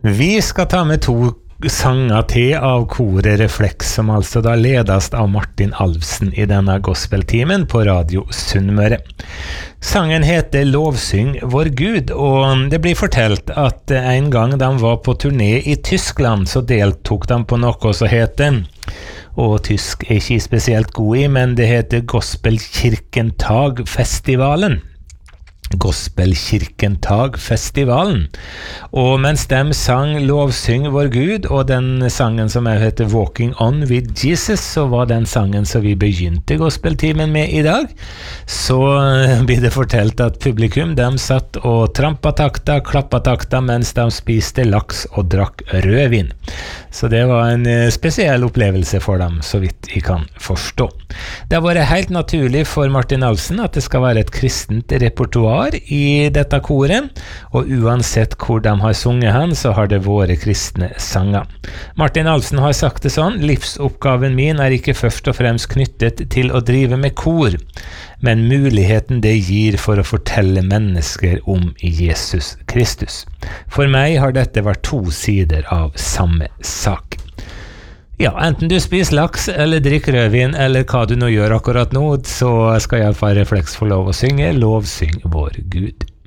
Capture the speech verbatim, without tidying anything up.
Vi skal ta med to sanger til av koret Reflex, som altså da ledes av Martin Alfsen i denne gospeltimen på Radio Sunnmøre. Sangen heter Lovsyng vår Gud, og det blir fortalt at en gang de var på turné i Tyskland, så deltok de på noe som heter, og tysk er ikke spesielt god i, men det heter Gospelkirkentag-festivalen. Gospelkirkentag-festivalen. Og mens de sang Lovsyng vår Gud, og den sangen som heter Walking On with Jesus, så var den sangen som vi begynte gospeltimen med i dag. Så blir det fortalt at publikum, de satt og trampa takta, klappa takta, mens de spiste laks og drakk rødvin. Så det var en spesiell opplevelse for dem, så vidt jeg kan forstå. Det har vært helt naturlig for Martin Alfsen at det skal være et kristent repertoar i dette koret, og uansett hvor de har sunget han, så har det vært kristne sanger. Martin Alfsen har sagt det sånn: livsoppgaven min er ikke først og fremst knyttet til å drive med kor, men muligheten det gir for å fortelle mennesker om Jesus Kristus. For meg har dette vært to sider av samme sak. Ja, enten du spiser laks eller drikker rødvin, eller hva du nå gjør akkurat nå, så skal i alle fall Reflex få lov å synge Lovsyng vår Gud.